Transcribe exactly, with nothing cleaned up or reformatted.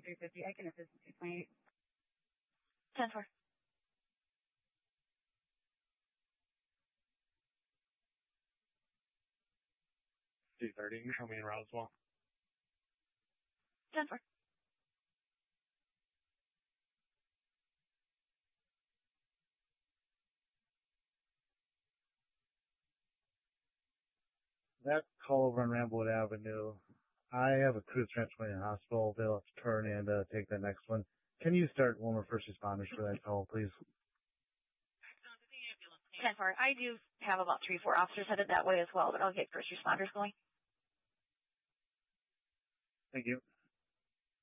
three fifty. I can assist with two twenty-eight. ten four. two thirty, you show me in Roswell. ten four. That call over on Ramblewood Avenue, I have a crew transporting to the hospital. They'll have to turn and uh, take the next one. Can you start one more first responders for that call, please? ten four. I do have about three, four officers headed that way as well, but I'll get first responders going. Thank you.